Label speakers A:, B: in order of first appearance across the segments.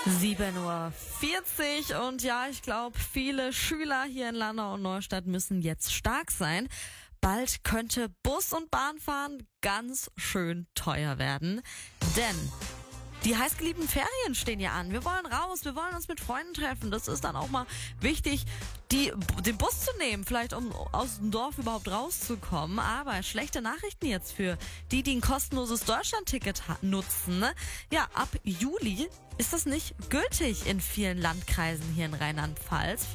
A: 7:40 Uhr und ja, ich glaube, viele Schüler hier in Landau und Neustadt müssen jetzt stark sein. Bald könnte Bus und Bahnfahren ganz schön teuer werden, denn die heißgeliebten Ferien stehen ja an. Wir wollen raus, wir wollen uns mit Freunden treffen. Das ist dann auch mal wichtig, den Bus zu nehmen, vielleicht um aus dem Dorf überhaupt rauszukommen. Aber schlechte Nachrichten jetzt für die ein kostenloses Deutschlandticket nutzen. Ja, ab Juli ist das nicht gültig in vielen Landkreisen hier in Rheinland-Pfalz.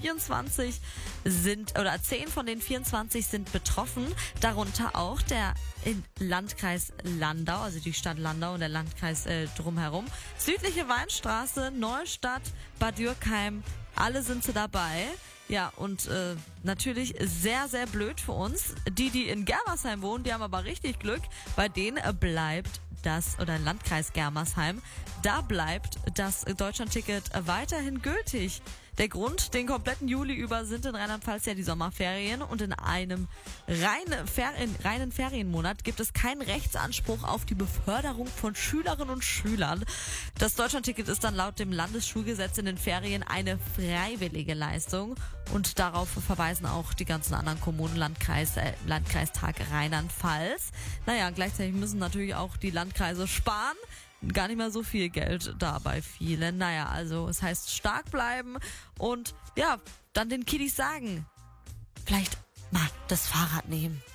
A: 10 von den 24 sind betroffen, darunter auch der Landkreis Landau, also die Stadt Landau und der Landkreis drumherum. Südliche Weinstraße, Neustadt, Bad Dürkheim, alle sind sie dabei. Ja, und natürlich sehr, sehr blöd für uns. Die in Germersheim wohnen, die haben aber richtig Glück. Bei denen bleibt Landkreis Germersheim, da bleibt das Deutschlandticket weiterhin gültig. Der Grund, den kompletten Juli über sind in Rheinland-Pfalz ja die Sommerferien und in einem reinen Ferienmonat gibt es keinen Rechtsanspruch auf die Beförderung von Schülerinnen und Schülern. Das Deutschlandticket ist dann laut dem Landesschulgesetz in den Ferien eine freiwillige Leistung und darauf verweisen auch die ganzen anderen Kommunen, Landkreistag Rheinland-Pfalz. Naja, gleichzeitig müssen natürlich auch die Landkreise sparen. Gar nicht mehr so viel Geld da bei vielen. Naja, also es heißt stark bleiben und ja, dann den Kiddies sagen, vielleicht mal das Fahrrad nehmen.